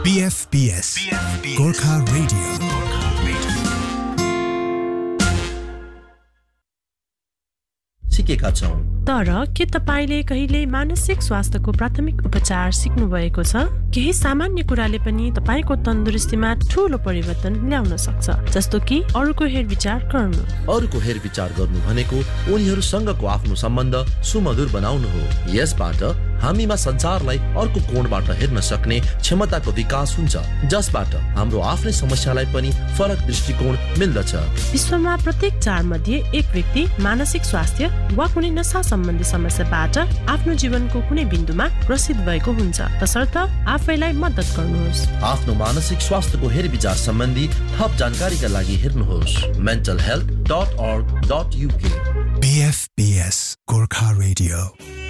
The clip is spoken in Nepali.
BFBS गोर्खा रेडियो सिकेका छौं। तर के तपाईले कहिले मानसिक स्वास्थ्यको प्राथमिक उपचार सिक्नु भएको छ? केही सामान्य कुराले पनि तपाईको तन्दुरुस्तीमा ठूलो परिवर्तन ल्याउन सक्छ, जस्तो कि अरूको हेरविचार गर्नु। अरूको हेरविचार गर्नु भनेको उनीहरूसँगको आफ्नो सम्बन्ध सुमधुर बनाउनु हो। यसबाट हामीमा संसारलाई अर्को कोणबाट हेर्न सक्ने क्षमताको विकास हुन्छ, जसबाट हाम्रो आफ्नै समस्यालाई पनि फरक दृष्टिकोण मिल्दछ। विश्वमा प्रत्येक 4 मध्ये एक व्यक्ति मानसिक स्वास्थ्य वा कुनै नशा सम्बन्धी समस्याबाट आफ्नो जीवनको कुनै बिन्दुमा ग्रसित भएको हुन्छ। तसर्थ आफैलाई मद्दत गर्नुहोस्। आफ्नो मानसिक स्वास्थ्यको हेरविचार सम्बन्धी थप जानकारीका लागि हेर्नुहोस् mentalhealth.org.uk। BFBS Gorkha radio.